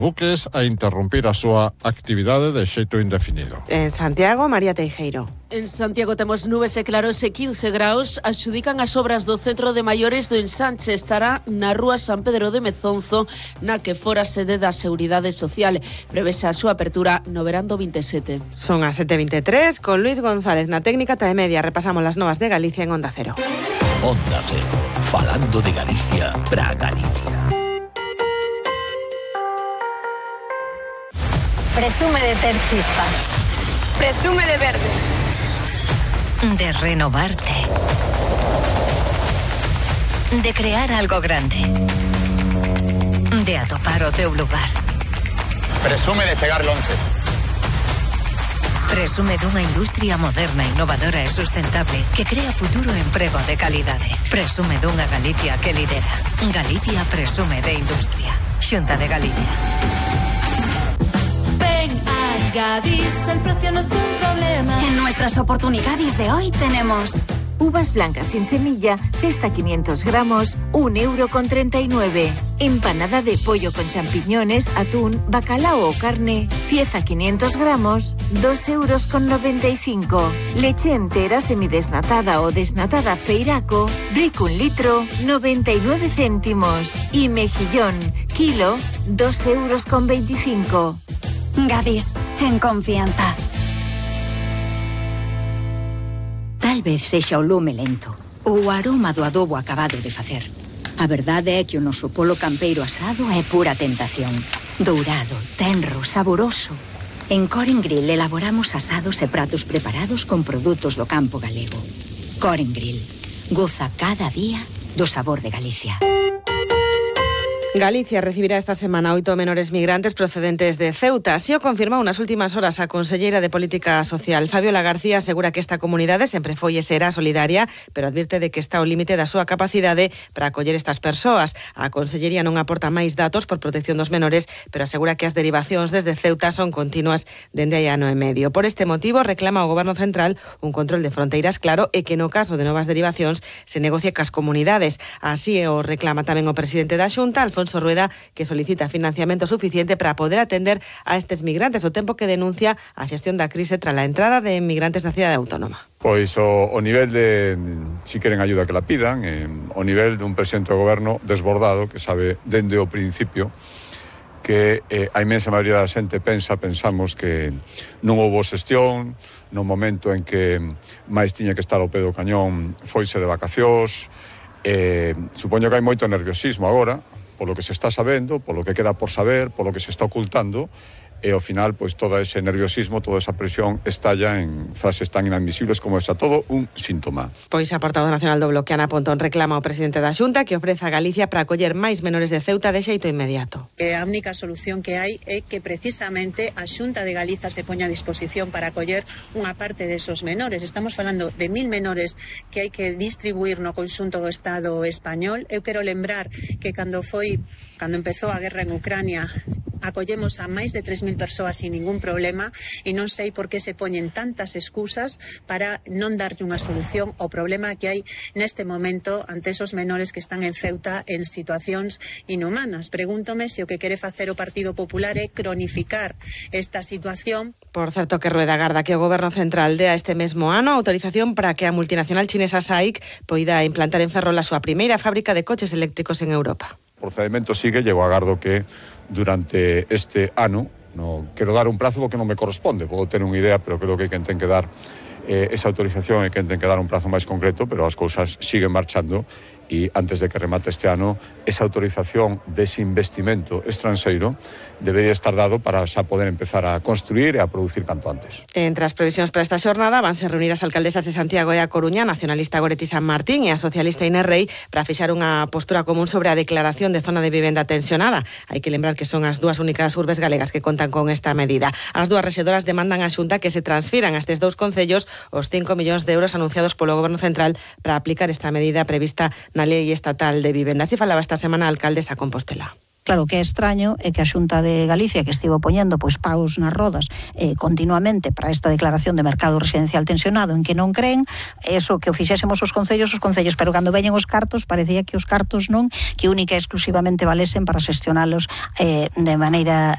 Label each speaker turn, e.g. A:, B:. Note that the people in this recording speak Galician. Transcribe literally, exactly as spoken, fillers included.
A: buques a interrumpir a súa actividade de xeito indefinido.
B: En Santiago, María Teijeiro.
C: En Santiago temos nubes e claros e quince graus. Axudican as obras do Centro de Maiores do Ensanche. Estará na rúa San Pedro de Mezonzo, na que fora sede da Seguridade Social. Prevese a súa apertura no verán do vinte e sete.
B: Son as sete e vinte e tres, con Luis González na técnica e media. Repasamos las novas de Galicia en Onda Cero.
D: Onda Cero, falando de Galicia para Galicia.
E: Presume de ter chispa.
F: Presume de verde.
E: De renovarte. De crear algo grande. De atopar o teu lugar.
G: Presume de chegar longe.
E: Presume dunha industria moderna, innovadora e sustentable que crea futuro e emprego de calidade. Presume dunha Galicia que lidera. Galicia presume de industria. Xunta de Galicia.
H: Gadis, el precio no es un problema.
I: En nuestras oportunidades de hoy tenemos
J: uvas blancas sin semilla, cesta quinientos gramos, un euro con treinta y nueve. Empanada de pollo con champiñones, atún, bacalao o carne, pieza quinientos gramos, dos euros con noventa y cinco. Leche entera semidesnatada o desnatada Feiraco, brick un litro, noventa y nueve céntimos. Y mejillón, kilo, dos euros con veinticinco.
I: Gadis, en confianza.
K: Tal vez sexa o lume lento ou o aroma do adobo acabado de facer. A verdade é que o noso polo campeiro asado é pura tentación. Dourado, tenro, saboroso. En Coren Grill elaboramos asados e pratos preparados con produtos do campo galego. Coren Grill. Goza cada día do sabor de Galicia.
B: Galicia recibirá esta semana oito menores migrantes procedentes de Ceuta. Así o confirmou nas últimas horas a conselleira de Política Social. Fabiola García asegura que esta comunidade sempre foi e será solidaria, pero advirte de que está ao límite da súa capacidade para acoller estas persoas. A consellería non aporta máis datos por protección dos menores, pero asegura que as derivacións desde Ceuta son continuas dende hai ano e medio. Por este motivo reclama ao Goberno Central un control de fronteiras claro e que no caso de novas derivacións se negocie cas comunidades. Así o reclama tamén o presidente da Xunta, Alfonso Alfonso Rueda, que solicita financiamento suficiente para poder atender a estes migrantes, o tempo que denuncia a xestión da crise tras a entrada de migrantes na cidade autónoma.
L: Pois o, o nivel de, si queren ayuda que la pidan, eh, o nivel dun presidente do goberno desbordado que sabe dende o principio que eh, a inmensa maioría da xente pensa, pensamos que non houbo xestión, no momento en que máis tiña que estar ao pé do cañón foise de vacacións. Eh, supoño que hai moito nerviosismo agora, polo que se está sabendo, polo que queda por saber, polo que se está ocultando, e ao final, pois, todo ese nerviosismo, toda esa presión estalla en frases tan inadmisibles como esa, todo un síntoma.
B: Pois a portavoz nacional do Bloque, Ana Pontón, reclama ao presidente da Xunta que ofreza a Galicia para acoller máis menores de Ceuta de xeito inmediato.
M: A única solución que hai é que precisamente a Xunta de Galiza se poña a disposición para acoller unha parte desos menores. Estamos falando de mil menores que hai que distribuir no conxunto do Estado español. Eu quero lembrar que cando foi, cando empezou a guerra en Ucrania, acollemos a máis de tres mil persoas sin ningún problema e non sei por que se poñen tantas excusas para non darlle unha solución ao problema que hai neste momento ante esos menores que están en Ceuta en situacións inhumanas. Pregúntome se o que quere facer o Partido Popular é cronificar esta situación.
B: Por certo que Rueda agarda que o Goberno Central dea este mesmo ano autorización para que a multinacional chinesa S A I C poida implantar en Ferrol a súa primeira fábrica de coches eléctricos en Europa.
L: O procedimento sigue, llego agardo que durante este ano, no quero dar un prazo porque non me corresponde, podo ter unha idea, pero creo que quen ten que dar eh, esa autorización e quen ten que dar un prazo máis concreto, pero as cousas siguen marchando e antes de que remate este ano, esa autorización dese investimento estranxeiro debería estar dado para xa poder empezar a construir e a producir canto antes.
B: Entre as previsións para esta xornada vanse reunir as alcaldesas de Santiago e a Coruña, nacionalista Goretti San Martín e a socialista Inés Rei para fixar unha postura común sobre a declaración de zona de vivenda tensionada. Hai que lembrar que son as dúas únicas urbes galegas que contan con esta medida. As dúas rexedoras demandan á Xunta que se transfiran a estes dous concellos os cinco millóns de euros anunciados polo Goberno Central para aplicar esta medida prevista na Lei Estatal de Vivenda. Así falaba esta semana a alcaldesa Compostela.
N: Claro que é extraño é que a Xunta de Galicia, que estivo poñendo pois paus nas rodas eh, continuamente para esta declaración de mercado residencial tensionado en que non creen, eso que o fixésemos os concellos, os concellos, pero cando veñen os cartos, parecía que os cartos non, que única e exclusivamente valesen para xestionalos eh, de maneira